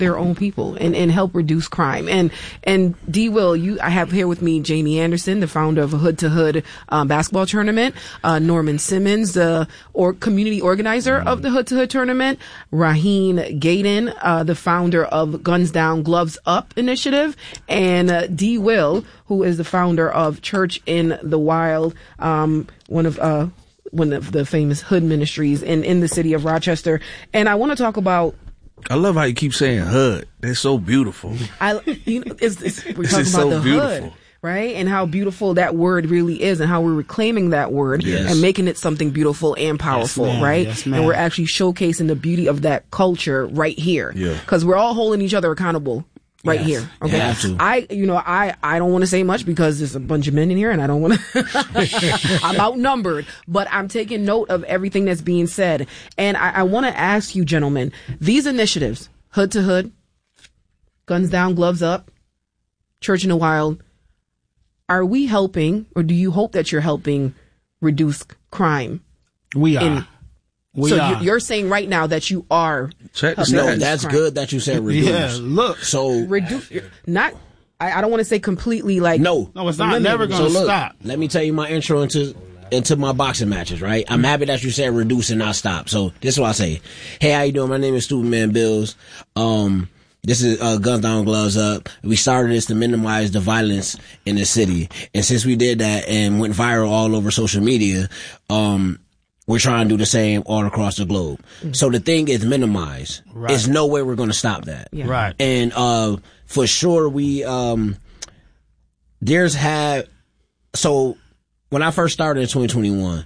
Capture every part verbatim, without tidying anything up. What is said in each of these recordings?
their own people and, and help reduce crime. And and D. Will, you I have here with me Jamie Anderson, the founder of a Hood to Hood um, basketball tournament, uh, Norman Simmons, the or community organizer mm-hmm. of the Hood to Hood tournament, Raheen Gaden, uh, the founder of Guns Down, Gloves Up initiative, and uh, D. Will, who is the founder of Church in the Wild, um, one of uh, one of the famous hood ministries in, in the city of Rochester. And I want to talk about I love how you keep saying hood. That's so beautiful. I, you know, it's, it's, we're this talking is about so the beautiful. hood, right? And how beautiful that word really is, and how we're reclaiming that word yes. and making it something beautiful and powerful, yes, right? Yes, and we're actually showcasing the beauty of that culture right here, yeah. Because we're all holding each other accountable. Right yes. here. Okay. Yeah, I, you know, I, I don't want to say much because there's a bunch of men in here and I don't want to, I'm outnumbered, but I'm taking note of everything that's being said. And I, I want to ask you, gentlemen, these initiatives, Hood to Hood, Guns Down, Gloves Up, Church in the Wild, are we helping, or do you hope that you're helping reduce crime? We are. In, We so are. you're saying right now that you are. Check helping No, reduce that's crime. good that you said reduce. Yeah, look. So Reduce, not, I, I don't want to say completely like. no, No, it's not never So going to look, stop. let me tell you my intro into into my boxing matches, right? I'm happy that you said reduce and not stop. So this is what I say. Hey, how you doing? My name is Stupid Man Bills. Um, this is uh, Guns Down, Gloves Up. We started this to minimize the violence in the city. And since we did that and went viral all over social media, um, we're trying to do the same all across the globe. Mm-hmm. So the thing is minimize. Right. There's no way we're going to stop that. Yeah. Right. And uh, for sure, we um, there's had so when I first started in twenty twenty-one,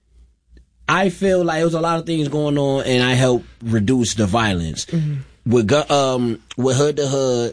I feel like there was a lot of things going on, and I helped reduce the violence mm-hmm. with gu- um with Hood to Hood.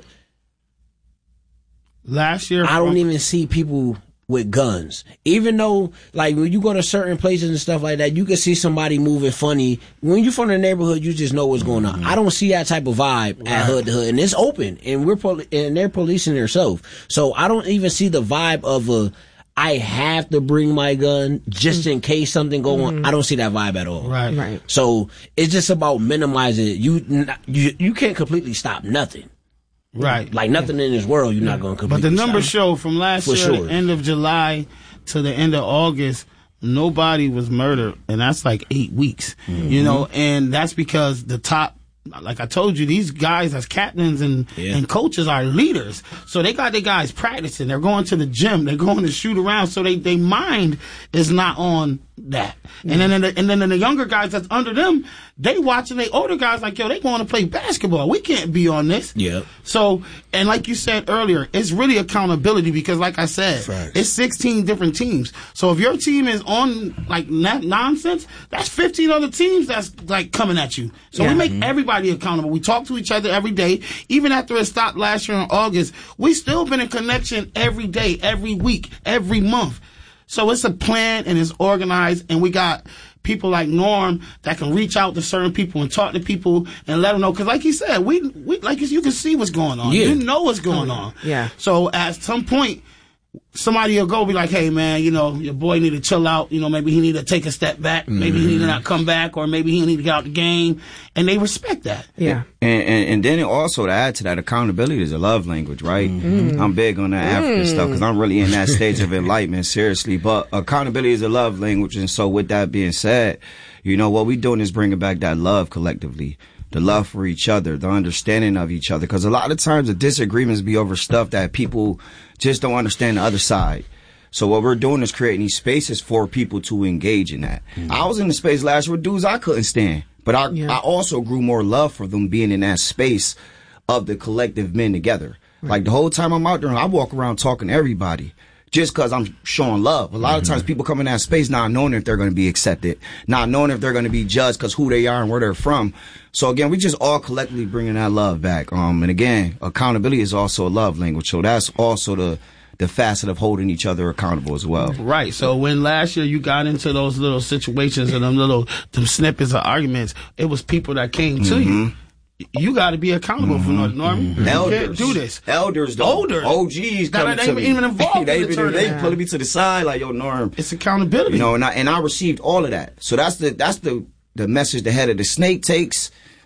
Last year, I don't even see people with guns. Even though, like, when you go to certain places and stuff like that, you can see somebody moving funny. When you're from the neighborhood, you just know what's going on. Mm-hmm. I don't see that type of vibe right. at Hood to Hood. And it's open, and we're poli- and they're policing themselves. So I don't even see the vibe of a, I have to bring my gun just in case something go on. Mm-hmm. I don't see that vibe at all. Right. Right. So it's just about minimizing it. You, you, you can't completely stop nothing. Right. Like nothing in this world, you're not going to completely But the numbers stop. show from last For year, sure. the end of July to the end of August, nobody was murdered, and that's like eight weeks. Mm-hmm. You know, and that's because the top, like I told you, these guys as captains and, yeah. and coaches are leaders. So they got their guys practicing. They're going to the gym. They're going to shoot around. So they, their mind is not on that. Mm-hmm. And then the, and then the younger guys that's under them, they watching the older guys like, yo, they going to play basketball. We can't be on this. Yeah. So, and like you said earlier, it's really accountability because like I said, Facts. it's sixteen different teams. So if your team is on like na- nonsense, that's fifteen other teams that's like coming at you. So Yeah. we make Mm-hmm. everybody accountable. We talk to each other every day. Even after it stopped last year in August, we still been in connection every day, every week, every month. So it's a plan and it's organized, and we got people like Norm that can reach out to certain people and talk to people and let them know. Because like he said, we, we like you can see what's going on. Yeah. You know what's going on. Yeah. So at some point, somebody will go be like, hey, man, you know, your boy need to chill out. You know, maybe he need to take a step back. Maybe he need to not come back, or maybe he need to get out the game. And they respect that. Yeah. And, and, and then also to add to that, accountability is a love language, right? Mm-hmm. I'm big on that African mm. stuff because I'm really in that stage of enlightenment, seriously. But accountability is a love language. And so with that being said, you know, what we're doing is bringing back that love collectively. The love for each other, the understanding of each other. Because a lot of times the disagreements be over stuff that people just don't understand the other side. So what we're doing is creating these spaces for people to engage in that. Mm-hmm. I was in the space last year with dudes I couldn't stand. But I, yeah. I also grew more love for them being in that space of the collective men together. Right. Like the whole time I'm out there, I walk around talking to everybody. Just because I'm showing love. A lot mm-hmm. of times people come in that space not knowing if they're going to be accepted, not knowing if they're going to be judged because who they are and where they're from. So again, we just all collectively bringing that love back. Um, and again, accountability is also a love language. So that's also the the facet of holding each other accountable as well. Right. So when last year you got into those little situations and them little them snippets of arguments, it was people that came to mm-hmm. you. You got to be accountable mm-hmm. for Norman. Mm-hmm. Elders, you can't do this. Elders, though. Older O Gs coming they to me. even involved they in the they, they yeah. pulling me to the side like, yo, Norm. It's accountability. You know, and I and I received all of that. So that's the that's the the message the head of the snake takes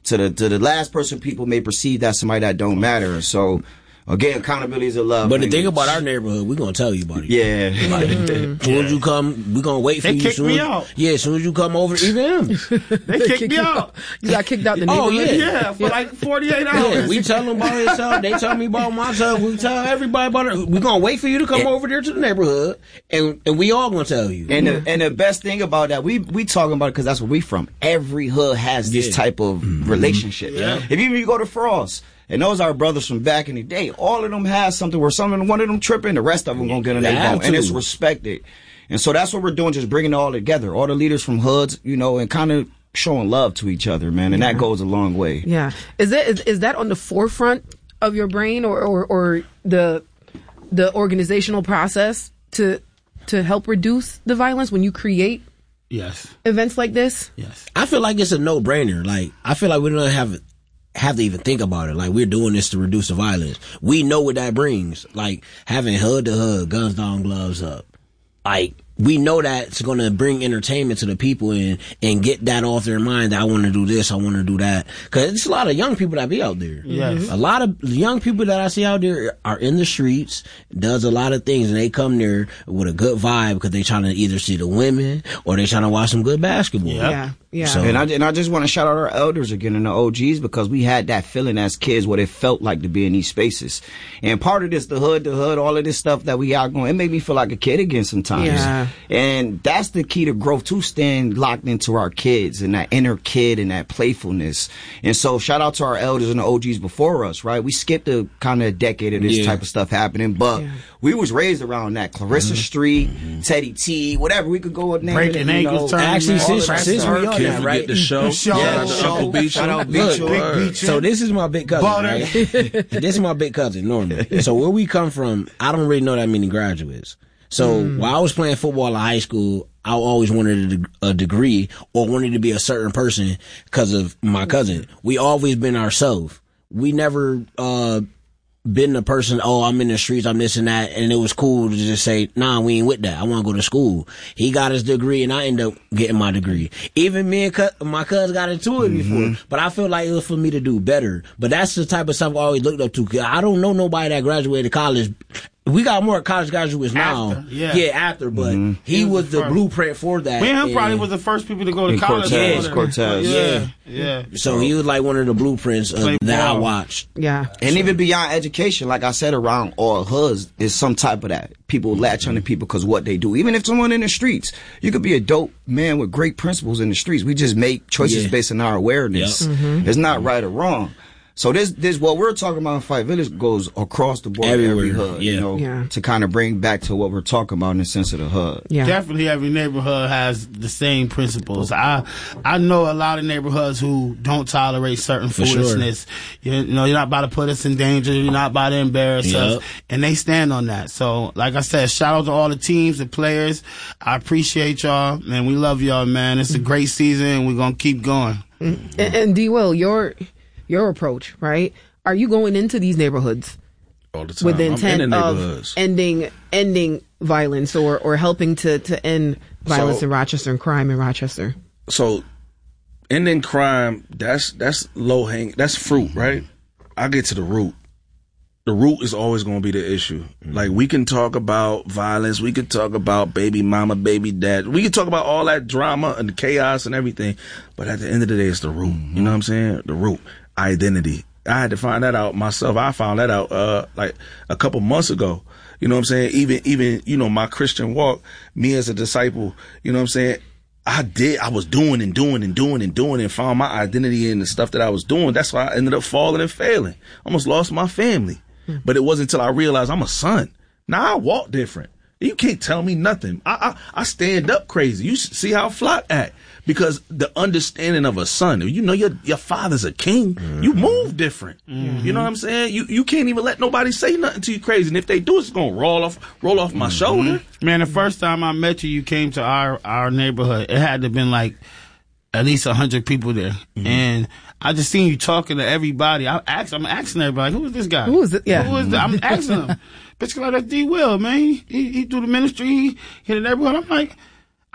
to the to the last person, people may perceive that somebody that don't matter. So again, accountability is a love. But language. the thing about our neighborhood, we're gonna tell you about it. Yeah. Like, as soon as you come, we're gonna wait for They you. kicked soon, me out. Yeah, as soon as you come over, even them. They kicked me out. You got kicked out the Oh, neighborhood? yeah. Yeah, for like forty-eight hours. Yeah, we tell them about himself. They tell me about myself. We tell everybody about it. We're gonna wait for you to come Yeah. over there to the neighborhood, and and we all gonna tell you. And the, and the best thing about that, we we talking about it because that's where we from. Every hood has this Yeah. type of relationship. Yeah. If even you go to Frost, and those are brothers from back in the day, all of them has something where some of them, one of them tripping, the rest of them gonna get in They their have bone, and it's to. respected. And so that's what we're doing, just bringing it all together, all the leaders from hoods, you know, and kind of showing love to each other, man, and that goes a long way. Yeah. Is that is, is that on the forefront of your brain, or, or, or the the organizational process to to help reduce the violence when you create Yes. events like this? Yes. I feel like it's a no brainer. Like I feel like we don't have have to even think about it. Like we're doing this to reduce the violence. We know what that brings. Like having hood to hood, guns down, gloves up. Like we know that it's going to bring entertainment to the people and and get that off their mind that I want to do this, I want to do that. Because it's a lot of young people that be out there. Yes. A lot of young people that I see out there are in the streets, does a lot of things, and they come there with a good vibe because they trying to either see the women or they trying to watch some good basketball. Yep. Yeah. Yeah. So- And I, and I just want to shout out our elders again and the O Gs because we had that feeling as kids what it felt like to be in these spaces. And part of this, the hood, the hood, all of this stuff that we out going, it made me feel like a kid again sometimes. Yeah. And that's the key to growth, to staying locked into our kids and that inner kid and that playfulness. And so shout out to our elders and the O Gs before us, right? We skipped a kind of decade of this Yeah. type of stuff happening, but Yeah. we was raised around that. Clarissa Street, Teddy T, whatever we could go and name Breaking it, you know, ankles, turning Actually, man, all since, of that since stuff. we on Can't that, forget right? the show. The show. Shout out to Show. Uncle Beach. Shout out Look, Beach. Big Beach. So this is my big cousin, Butter. right? This is my big cousin, Norman. So where we come from, I don't really know that many graduates. So while I was playing football in high school, I always wanted a, deg- a degree or wanted to be a certain person because of my cousin. We always been ourselves. We never uh been the person, oh, I'm in the streets, I'm this and that, and it was cool to just say, nah, we ain't with that. I want to go to school. He got his degree, and I ended up getting my degree. Even me and cu- my cousin got into it before, but I feel like it was for me to do better. But that's the type of stuff I always looked up to. 'Cause I don't know nobody that graduated college. We got more college graduates now. After, yeah. after, but he, He was was the the first. blueprint for that. Me and him and- probably was the first people to go to And college. Cortez, Yeah. Cortez. Yeah. Yeah. So he was like one of the blueprints of, Play that I ball. watched. Yeah. And even beyond education, like I said, around all hoods is some type of that. People latch on to people because what they do. Even if someone in the streets, you could be a dope man with great principles in the streets. We just make choices Yeah. based on our awareness. Yep. It's not right or wrong. So this, this what we're talking about in Fight Village goes across the board, Everywhere, every hood, yeah. you know, Yeah. to kind of bring back to what we're talking about in the sense of the hood. Yeah. Definitely every neighborhood has the same principles. I I know a lot of neighborhoods who don't tolerate certain For sure. foolishness. You, you know, you're not about to put us in danger. You're not about to embarrass Yep. us. And they stand on that. So, like I said, shout out to all the teams, the players. I appreciate y'all. Man, we love y'all, man. It's a great season, and we're going to keep going. And, and D. Will, your your approach, right? Are you going into these neighborhoods All the time. with the I'm in intent the of neighborhoods. ending ending violence or, or helping to, to end violence So- in Rochester and crime in Rochester? So, ending crime, that's that's low hang, that's fruit, right? I get to the root. The root is always going to be the issue. Like, we can talk about violence, we can talk about baby mama, baby dad, we can talk about all that drama and the chaos and everything, but at the end of the day, it's the root. You know what I'm saying? The root, identity. I had to find that out myself. I found that out uh like a couple months ago. You know what I'm saying? Even even you know my Christian walk, me as a disciple. You know what I'm saying? I did. I was doing and doing and doing and doing and found my identity in the stuff that I was doing. That's why I ended up falling and failing. Almost lost my family. But it wasn't until I realized I'm a son. Now I walk different. You can't tell me nothing. I I, I stand up crazy. You see how Flock act. Because the understanding of a son, you know your your father's a king, mm-hmm. you move different. Mm-hmm. You know what I'm saying? You you can't even let nobody say nothing to you crazy. And if they do, it's gonna roll off roll off my mm-hmm. shoulder. Man, the first time I met you, you came to our, our neighborhood. It had to have been like at least a hundred people there. Mm-hmm. And I just seen you talking to everybody. I asked, I'm asking everybody, who is this guy? Who is it? Yeah. Who is that? I'm asking him. Bitch, like that's D. Will, man. He, he, he do the ministry. He hit the neighborhood. I'm like,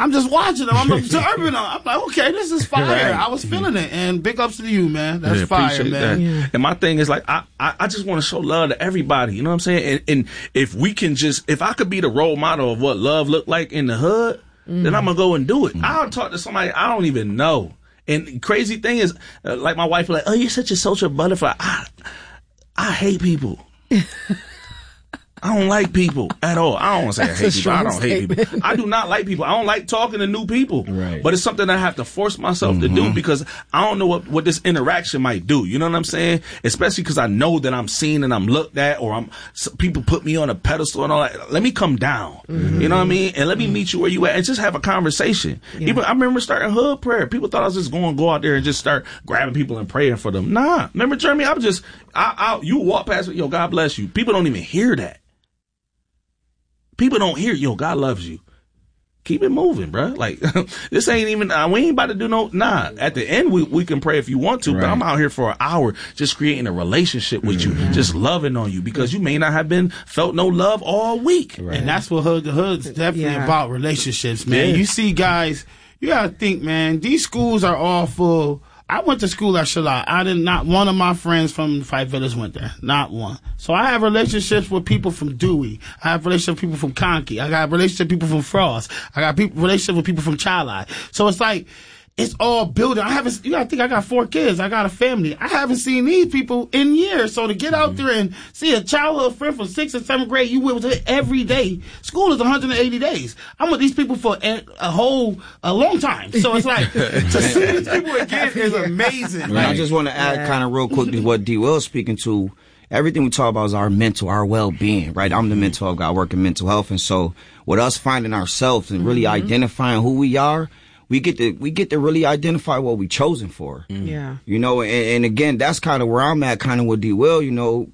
I'm just watching them. I'm observing them. I'm like, okay, this is fire. Right. I was feeling it. And big ups to you, man. That's Yeah, fire, appreciate man. that. Yeah. And my thing is like, I, I, I just want to show love to everybody. You know what I'm saying? And, and if we can just, if I could be the role model of what love looked like in the hood, mm. then I'm going to go and do it. Mm. I'll talk to somebody I don't even know. And crazy thing is, uh, like my wife, like, oh, you're such a social butterfly. I, I hate people. I don't like people at all. I don't want to say I hate people. I don't hate people. I do not like people. I don't like talking to new people. Right. But it's something I have to force myself mm-hmm. to do because I don't know what, what this interaction might do. You know what I'm saying? Especially because I know that I'm seen and I'm looked at, or I'm so people put me on a pedestal and all that. Let me come down. Mm-hmm. You know what I mean? And let me meet you where you at and just have a conversation. Yeah. Even I remember starting hood prayer. People thought I was just going to go out there and just start grabbing people and praying for them. Nah. Remember, Jeremy? I was just, I, I, you walk past me, yo, God bless you. People don't even hear that. People don't hear, yo, God loves you. Keep it moving, bro. Like, this ain't even, uh, we ain't about to do no, nah. At the end, we, we can pray if you want to, right. but I'm out here for an hour just creating a relationship with mm-hmm. you, just loving on you because you may not have been, felt no love all week. Right. And that's what Hood to Hood's definitely yeah. about, relationships, man. Yeah. You see guys, you gotta think, man, these schools are all full. I went to school at Charlotte. I did not one of my friends from Five Village went there. Not one. So I have relationships with people from Dewey. I have relationships with people from Conkey. I got relationships with people from Frost. I got people, relationships with people from Child Eye. So it's like, it's all building. I haven't, you gotta think I got four kids. I got a family. I haven't seen these people in years. So to get out there and see a childhood friend from sixth and seventh grade, you with it every day. School is one hundred eighty days. I'm with these people for a, a whole, a long time. So it's like, to see these people again is amazing. Right. Like, I just want to add yeah. kind of real quickly what D. Will is speaking to. Everything we talk about is our mental, our well-being, right? I'm the mental health guy. I work in mental health. And so with us finding ourselves and really mm-hmm. identifying who we are, we get to we get to really identify what we chosen for. Mm. Yeah. You know, and, and again, that's kind of where I'm at, kind of with D. Will. You know,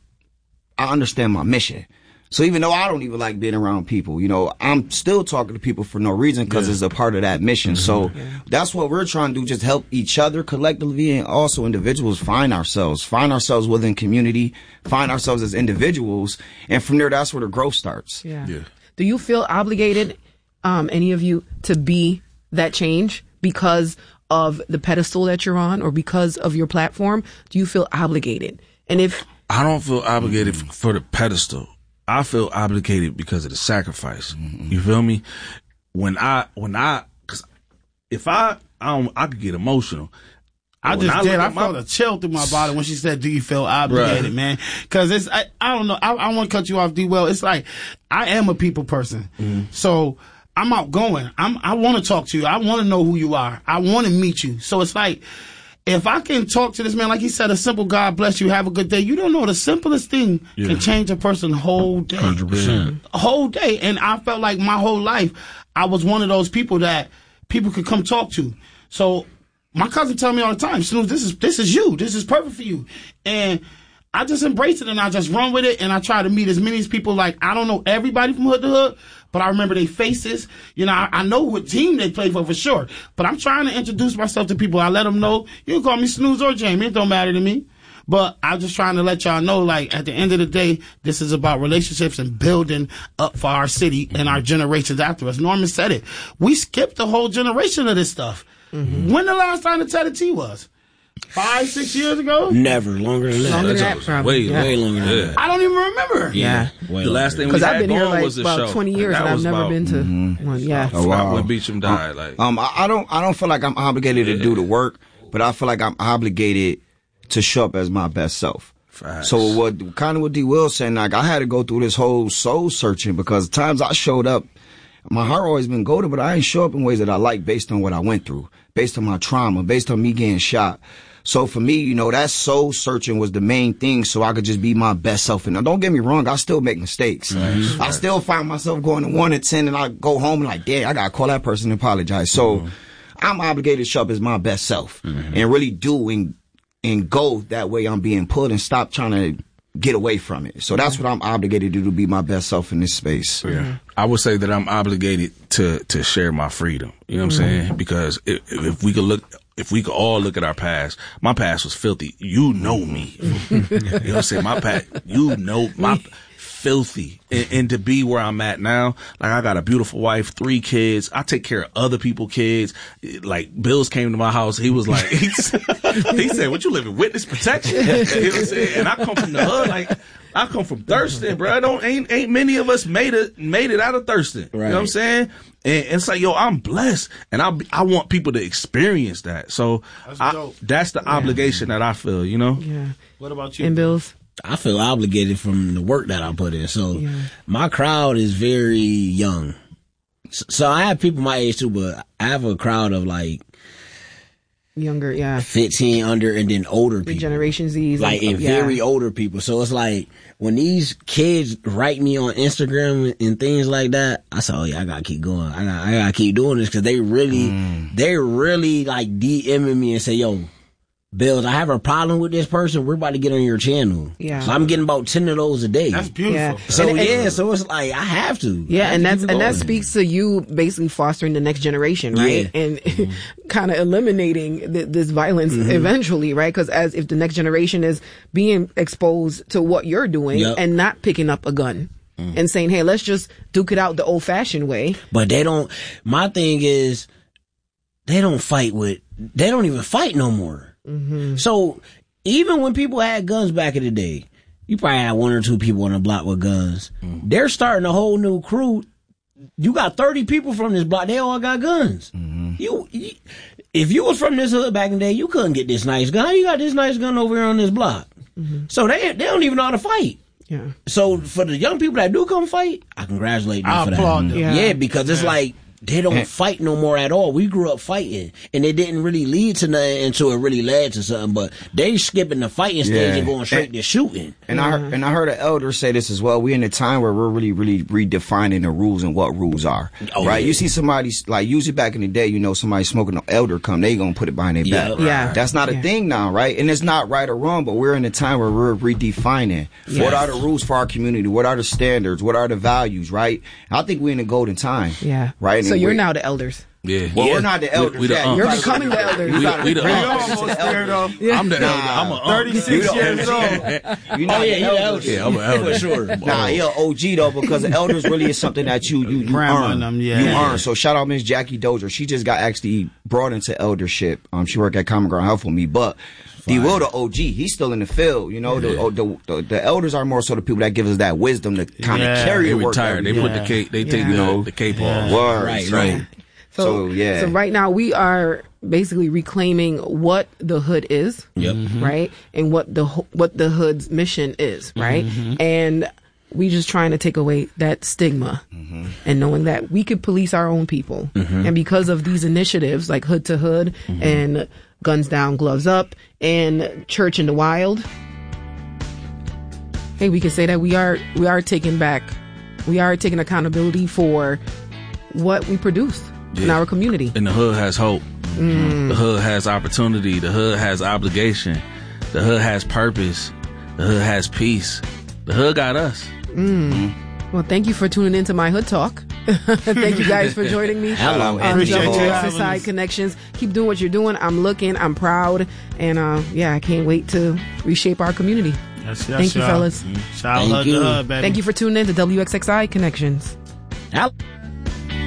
I understand my mission. So even though I don't even like being around people, you know, I'm still talking to people for no reason because yeah. it's a part of that mission. Mm-hmm. So yeah. that's what we're trying to do, just help each other collectively and also individuals find ourselves, find ourselves within community, find ourselves as individuals. And from there, that's where the growth starts. Yeah. yeah. Do you feel obligated, um, any of you, to be that change because of the pedestal that you're on or because of your platform? Do you feel obligated? And if I don't feel obligated mm-hmm. for the pedestal, I feel obligated because of the sacrifice. Mm-hmm. You feel me? When I, when I, cause if I, I don't, I could get emotional. I just I did. I felt my, a chill through my body when she said, "Do you feel obligated, right. man?" Because it's, I, I don't know. I, I want to cut you off, D. Well. It's like I am a people person, mm-hmm. so I'm outgoing. I'm, I want to talk to you. I want to know who you are. I want to meet you. So it's like, if I can talk to this man, like he said, a simple God bless you, have a good day. You don't know the simplest thing yeah. can change a person's whole day. one hundred percent. A whole day. And I felt like my whole life, I was one of those people that people could come talk to. So my cousin tell me all the time, Snooze, this is, this is you. This is perfect for you. And I just embrace it and I just run with it and I try to meet as many people. Like, I don't know everybody from hood to hood, but I remember their faces. You know, I, I know what team they play for for sure. But I'm trying to introduce myself to people. I let them know, you can call me Snooze or Jamie. It don't matter to me. But I'm just trying to let y'all know, like, at the end of the day, this is about relationships and building up for our city and our generations after us. Norman said it. We skipped the whole generation of this stuff. Mm-hmm. When the last time the Teddy T was? Five, six years ago? Never. Longer than that. Longer than that, probably. Way, yeah. way longer than yeah. that. I don't even remember. Yeah. yeah. The last thing we Because had I've been here going like was the about show. twenty years and, and I've never about, been to mm-hmm. one. Yeah. Oh, wow. When Beecham died. Um, like, um, I, I don't, I don't feel like I'm obligated yeah. to do the work, but I feel like I'm obligated to show up as my best self. Facts. So what, kind of what D. Will saying, like, I had to go through this whole soul searching because times I showed up, my heart always been golden, but I ain't show up in ways that I like based on what I went through, based on my trauma, based on me getting shot. So for me, you know, that soul searching was the main thing so I could just be my best self. And now, don't get me wrong, I still make mistakes. Mm-hmm. I still find myself going to one and ten and I go home and like, damn, I got to call that person and apologize. So mm-hmm. I'm obligated to show up as my best self mm-hmm. and really do and, and go that way I'm being put and stop trying to get away from it. So that's what I'm obligated to do, to be my best self in this space. Yeah. Mm-hmm. I would say that I'm obligated to, to share my freedom. You know what mm-hmm. I'm saying? Because if, if we could look, if we could all look at our past, my past was filthy. You know me. You know what I'm saying? My past, you know, my filthy. And, and to be where I'm at now, like I got a beautiful wife, three kids. I take care of other people's kids. Like Bills came to my house. He was like, he said, what you live in witness protection? You know what I'm saying? And I come from the hood, like I come from Thurston, bro. I don't ain't ain't many of us made it made it out of Thurston. Right. You know what I'm saying? And, and it's like, yo, I'm blessed, and I I want people to experience that. So that's, I, that's the yeah. obligation that I feel. You know. Yeah. What about you? And Bills? I feel obligated from the work that I put in. So yeah. my crowd is very young. So, so I have people my age too, but I have a crowd of like younger, yeah, fifteen under, and then older people, Generation Z's, like and, and yeah. very older people. So it's like when these kids write me on Instagram and things like that, I say, oh yeah, I gotta keep going. I gotta, I gotta keep doing this because they really, mm. they really like DMing me and say, yo, Bills, I have a problem with this person. We're about to get on your channel. Yeah. So I'm getting about ten of those a day. That's beautiful. Yeah. So and, and, yeah, so it's like I have to. Yeah, and that's and that speaks to you basically fostering the next generation, right? Yeah. And mm-hmm. kind of eliminating th- this violence mm-hmm. eventually, right? Because as if the next generation is being exposed to what you're doing yep. and not picking up a gun. Mm. And saying, hey, let's just duke it out the old fashioned way. But they don't, my thing is, they don't fight with, they don't even fight no more. Mm-hmm. So even when people had guns back in the day, you probably had one or two people on the block with guns. Mm-hmm. They're starting a whole new crew. You got thirty people from this block. They all got guns. Mm-hmm. You, you, if you was from this hood back in the day, you couldn't get this nice gun. How you got this nice gun over here on this block? Mm-hmm. So they they don't even know how to fight. Yeah. So for the young people that do come fight, I congratulate them I for applaud that. them. Yeah. yeah, because it's yeah. like they don't fight no more at all. We grew up fighting, and it didn't really lead to nothing until it really led to something. But they skipping the fighting stage yeah. and going straight and, to shooting. And yeah. I heard, and I heard an elder say this as well. We in a time where we're really, really redefining the rules and what rules are. Oh, right? Yeah. You see somebody like usually back in the day, you know, somebody smoking an elder come, they gonna put it behind their yeah. back. Yeah, that's not a yeah. thing now, right? And it's not right or wrong, but we're in a time where we're redefining yes. what are the rules for our community, what are the standards, what are the values, right? I think we're in a golden time. Yeah, right. So and you're now the elders. Yeah. Well, yeah. we're not the elders. We, we the, yeah, um, you're becoming the elders. We, we the, we um, almost there, though. Yeah. I'm the nah, elder. I'm a thirty-six um, years old. You know, oh, yeah, you're the elder. Yeah, I'm an elder. For sure. Nah, you're an O G, though, because the elders really is something that you, you, you earn. Them, yeah. You earn. So shout out Miss Jackie Dozier. She just got actually brought into eldership. Um, She worked at Common Ground Health with me, but D. Will, the O G, he's still in the field. You know, yeah. the, the, the the elders are more so the people that give us that wisdom to kind of yeah. carry they the work. Retired. They yeah. put the cape. They yeah. take you know the cape yeah. off. Words, right, right. right. So, so yeah. So right now we are basically reclaiming what the hood is, yep. mm-hmm. right, and what the what the hood's mission is, right, mm-hmm. and we just trying to take away that stigma mm-hmm. and knowing that we could police our own people, mm-hmm. and because of these initiatives like Hood to Hood mm-hmm. and Guns Down, Gloves Up, and Church in the Wild, hey, we can say that we are we are taking back, we are taking accountability for what we produce. Yeah. In our community. And the hood has hope. Mm. The hood has opportunity. The hood has obligation. The hood has purpose. The hood has peace. The hood got us. Mm. Mm. Well, thank you for tuning into my Hood Talk. Thank you guys for joining me. Hello. On W X S I Connections. Keep doing what you're doing. I'm looking. I'm proud. And uh, yeah, I can't wait to reshape our community. Yes, yes, thank you, y'all. fellas. Shout out to the hood, baby. Thank you for tuning in to W X X I Connections. Hello.